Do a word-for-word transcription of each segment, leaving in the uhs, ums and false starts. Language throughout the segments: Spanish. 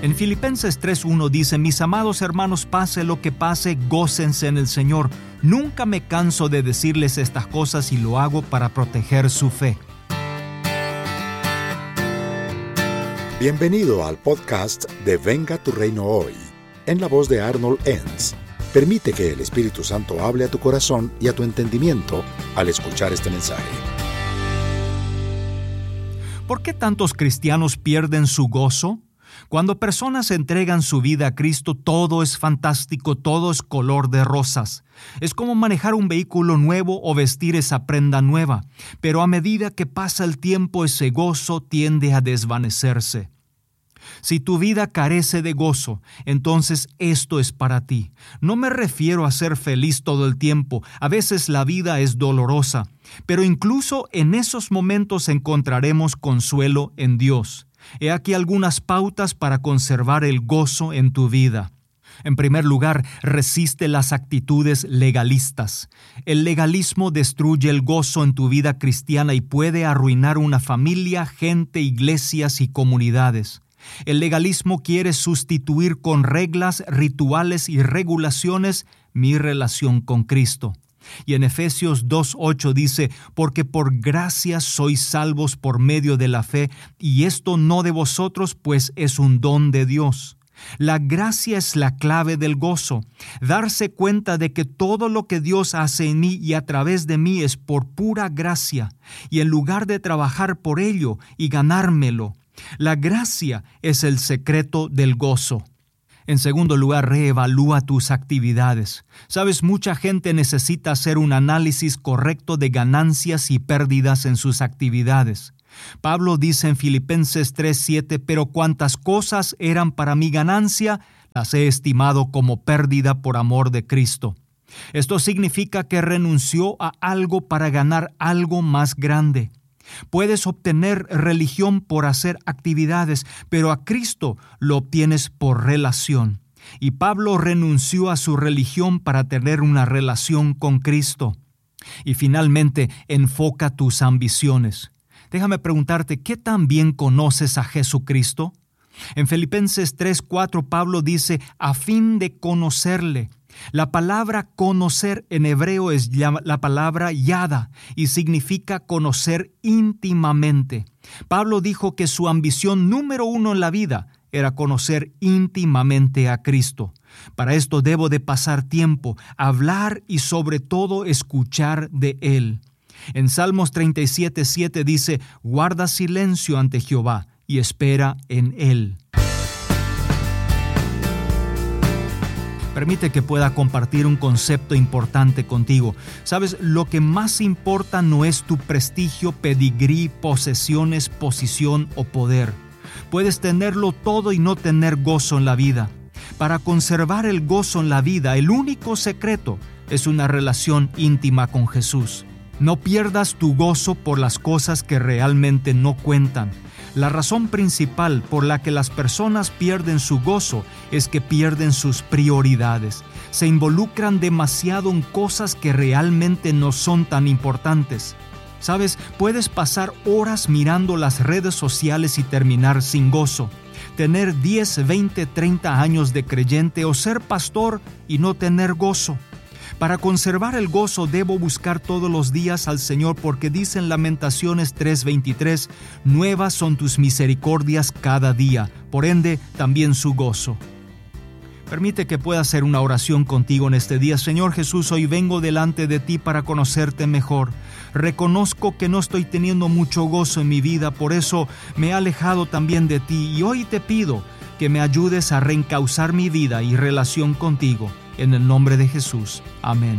En Filipenses tres uno dice: mis amados hermanos, pase lo que pase, gócense en el Señor. Nunca me canso de decirles estas cosas y lo hago para proteger su fe. Bienvenido al podcast de Venga tu Reino Hoy, en la voz de Arnold Enns. Permite que el Espíritu Santo hable a tu corazón y a tu entendimiento al escuchar este mensaje. ¿Por qué tantos cristianos pierden su gozo? Cuando personas entregan su vida a Cristo, todo es fantástico, todo es color de rosas. Es como manejar un vehículo nuevo o vestir esa prenda nueva. Pero a medida que pasa el tiempo, ese gozo tiende a desvanecerse. Si tu vida carece de gozo, entonces esto es para ti. No me refiero a ser feliz todo el tiempo. A veces la vida es dolorosa, pero incluso en esos momentos encontraremos consuelo en Dios. He aquí algunas pautas para conservar el gozo en tu vida. En primer lugar, resiste las actitudes legalistas. El legalismo destruye el gozo en tu vida cristiana y puede arruinar una familia, gente, iglesias y comunidades. El legalismo quiere sustituir con reglas, rituales y regulaciones mi relación con Cristo. Y en Efesios dos ocho dice: porque por gracia sois salvos por medio de la fe, y esto no de vosotros, pues es un don de Dios. La gracia es la clave del gozo. Darse cuenta de que todo lo que Dios hace en mí y a través de mí es por pura gracia, y en lugar de trabajar por ello y ganármelo, la gracia es el secreto del gozo. En segundo lugar, reevalúa tus actividades. Sabes, mucha gente necesita hacer un análisis correcto de ganancias y pérdidas en sus actividades. Pablo dice en Filipenses tres siete: pero cuantas cosas eran para mi ganancia, las he estimado como pérdida por amor de Cristo. Esto significa que renunció a algo para ganar algo más grande. Puedes obtener religión por hacer actividades, pero a Cristo lo obtienes por relación. Y Pablo renunció a su religión para tener una relación con Cristo. Y finalmente, enfoca tus ambiciones. Déjame preguntarte, ¿qué tan bien conoces a Jesucristo? En Filipenses tres cuatro, Pablo dice: a fin de conocerle. La palabra conocer en hebreo es la palabra yada y significa conocer íntimamente. Pablo dijo que su ambición número uno en la vida era conocer íntimamente a Cristo. Para esto debo de pasar tiempo, hablar y sobre todo escuchar de Él. En Salmos treinta y siete siete dice: guarda silencio ante Jehová y espera en Él. Permite que pueda compartir un concepto importante contigo. Sabes, lo que más importa no es tu prestigio, pedigrí, posesiones, posición o poder. Puedes tenerlo todo y no tener gozo en la vida. Para conservar el gozo en la vida, el único secreto es una relación íntima con Jesús. No pierdas tu gozo por las cosas que realmente no cuentan. La razón principal por la que las personas pierden su gozo es que pierden sus prioridades. Se involucran demasiado en cosas que realmente no son tan importantes. ¿Sabes? Puedes pasar horas mirando las redes sociales y terminar sin gozo. Tener diez, veinte, treinta años de creyente o ser pastor y no tener gozo. Para conservar el gozo debo buscar todos los días al Señor, porque dice en Lamentaciones tres veintitrés: nuevas son tus misericordias cada día, por ende también su gozo. Permite que pueda hacer una oración contigo en este día. Señor Jesús, hoy vengo delante de ti para conocerte mejor. Reconozco que no estoy teniendo mucho gozo en mi vida, por eso me he alejado también de ti, y hoy te pido que me ayudes a reencauzar mi vida y relación contigo. En el nombre de Jesús. Amén.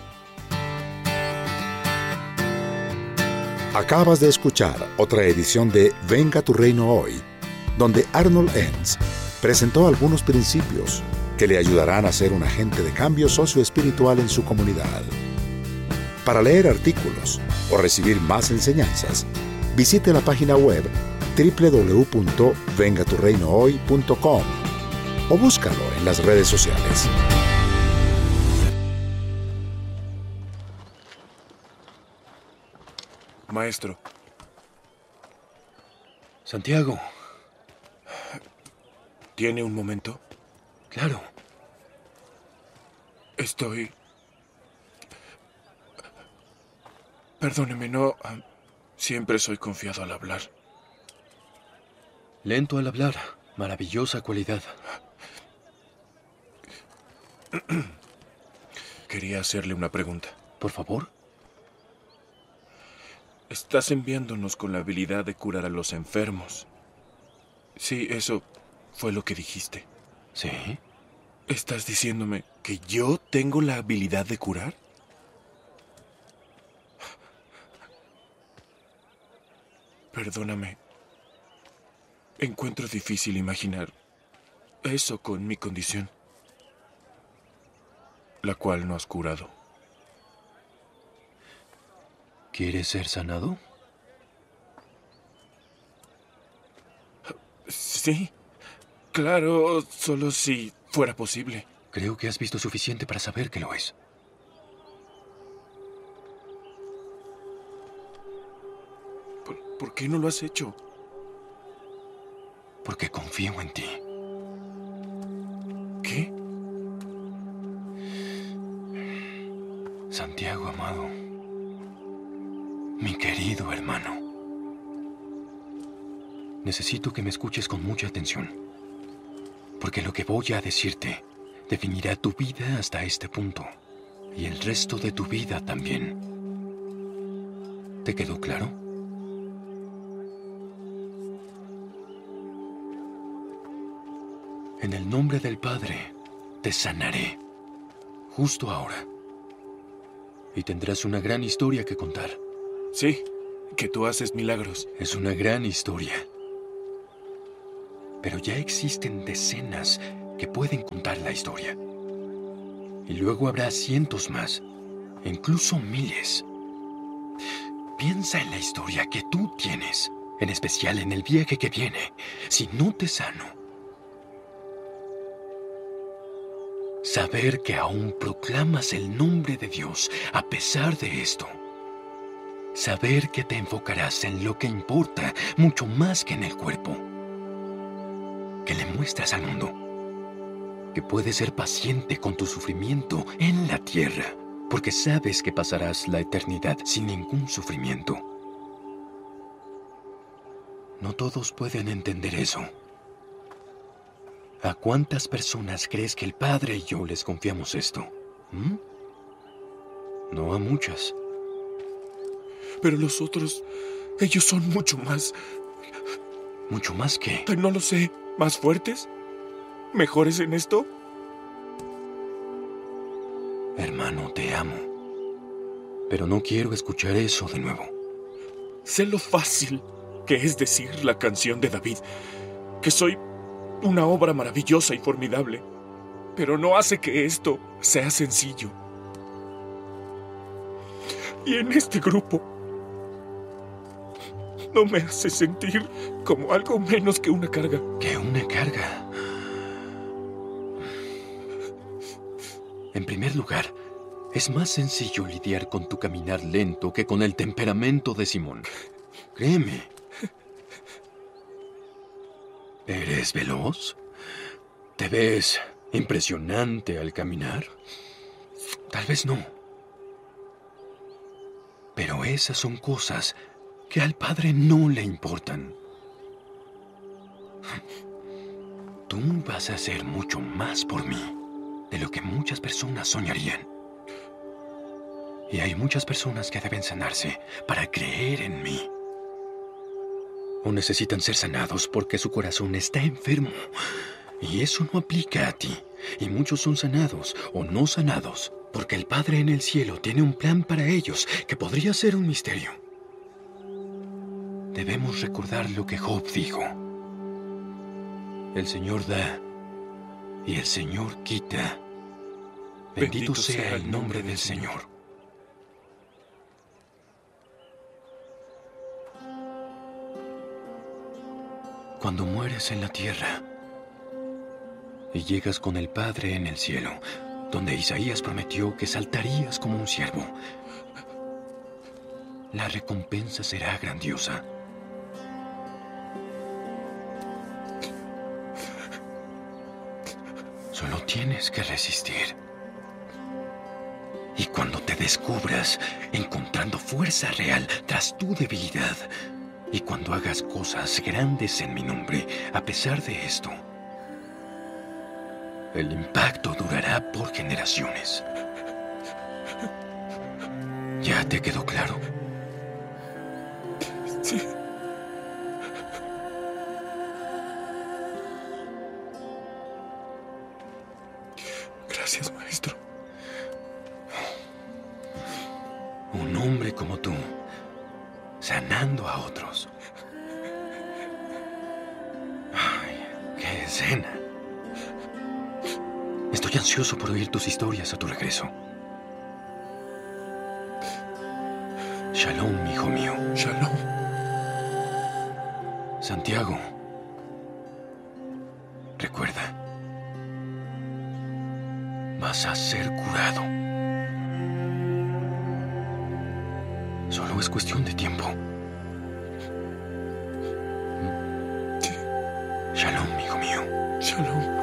Acabas de escuchar otra edición de Venga tu Reino Hoy, donde Arnold Enns presentó algunos principios que le ayudarán a ser un agente de cambio socioespiritual en su comunidad. Para leer artículos o recibir más enseñanzas, visite la página web doble u doble u doble u punto venga tu reino hoy punto com o búscalo en las redes sociales. Maestro. Santiago. ¿Tiene un momento? Claro. Estoy... Perdóneme, no... ah, siempre soy confiado al hablar. Lento al hablar. Maravillosa cualidad. Quería hacerle una pregunta. Por favor. Estás enviándonos con la habilidad de curar a los enfermos. Sí, eso fue lo que dijiste. ¿Sí? ¿Estás diciéndome que yo tengo la habilidad de curar? Perdóname. Encuentro difícil imaginar eso con mi condición, la cual no has curado. ¿Quieres ser sanado? Sí, claro, solo si fuera posible. Creo que has visto suficiente para saber que lo es. ¿Por, por qué no lo has hecho? Porque confío en ti. ¿Qué? Santiago, amado. Mi querido hermano. Necesito que me escuches con mucha atención. Porque lo que voy a decirte definirá tu vida hasta este punto. Y el resto de tu vida también. ¿Te quedó claro? En el nombre del Padre, te sanaré. Justo ahora. Y tendrás una gran historia que contar. Sí, que tú haces milagros. Es una gran historia. Pero ya existen decenas que pueden contar la historia. Y luego habrá cientos más, incluso miles. Piensa en la historia que tú tienes, en especial en el viaje que viene, si no te sano. Saber que aún proclamas el nombre de Dios a pesar de esto. Saber que te enfocarás en lo que importa mucho más que en el cuerpo. Que le muestras al mundo que puedes ser paciente con tu sufrimiento en la tierra, porque sabes que pasarás la eternidad sin ningún sufrimiento. No todos pueden entender eso. ¿A cuántas personas crees que el Padre y yo les confiamos esto? ¿Mm? No a muchas. Pero los otros, ellos son mucho más... ¿Mucho más qué? No lo sé. ¿Más fuertes? ¿Mejores en esto? Hermano, te amo. Pero no quiero escuchar eso de nuevo. Sé lo fácil que es decir la canción de David, que soy una obra maravillosa y formidable, pero no hace que esto sea sencillo. Y en este grupo no me hace sentir como algo menos que una carga. ¿Que una carga? En primer lugar, es más sencillo lidiar con tu caminar lento que con el temperamento de Simón. Créeme. ¿Eres veloz? ¿Te ves impresionante al caminar? Tal vez no. Pero esas son cosas que al Padre no le importan. Tú vas a hacer mucho más por mí de lo que muchas personas soñarían. Y hay muchas personas que deben sanarse para creer en mí. O necesitan ser sanados porque su corazón está enfermo. Y eso no aplica a ti. Y muchos son sanados o no sanados porque el Padre en el cielo tiene un plan para ellos que podría ser un misterio. Debemos recordar lo que Job dijo. El Señor da y el Señor quita. Bendito, Bendito sea el nombre del Señor. Cuando mueres en la tierra y llegas con el Padre en el cielo, donde Isaías prometió que saltarías como un ciervo, la recompensa será grandiosa. Solo tienes que resistir. Y cuando te descubras encontrando fuerza real tras tu debilidad, y cuando hagas cosas grandes en mi nombre, a pesar de esto, el impacto durará por generaciones. ¿Ya te quedó claro? Sí. Gracias, maestro. Un hombre como tú, sanando a otros. Ay, qué escena. Estoy ansioso por oír tus historias a tu regreso. Shalom, hijo mío. Shalom. Santiago, recuerda, vas a ser curado. Solo es cuestión de tiempo. Sí. Shalom, hijo mío. Shalom.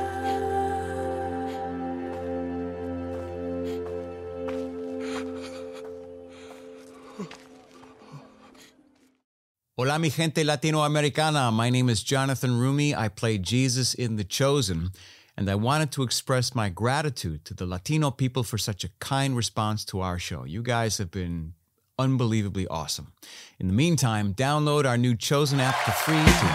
Hola, mi gente latinoamericana. My name is Jonathan Rumi. I play Jesus in The Chosen, and I wanted to express my gratitude to the Latino people for such a kind response to our show. You guys have been unbelievably awesome. In the meantime, download our new Chosen app for free to